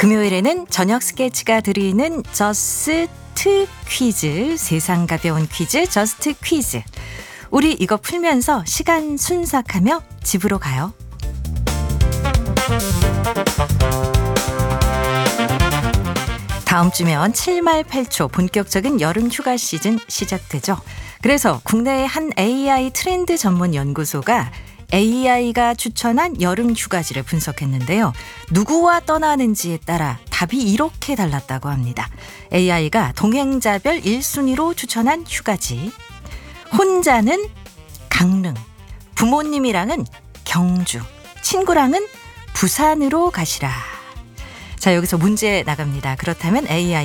금요일에는 저녁 스케치가 드리는 저스트 퀴즈, 세상 가벼운 퀴즈 저스트 퀴즈. 우리 이거 풀면서 시간 순삭하며 집으로 가요. 다음 주면 7말 8초 본격적인 여름 휴가 시즌 시작되죠. 그래서 국내의 한 AI 트렌드 전문 연구소가 AI가 추천한 여름 휴가지를 분석했는데요. 누구와 떠나는지에 따라 답이 이렇게 달랐다고 합니다. AI가 동행자별 1순위로 추천한 휴가지. 혼자는 강릉, 부모님이랑은 경주, 친구랑은 부산으로 가시라. 자, 여기서 문제 나갑니다. 그렇다면 AI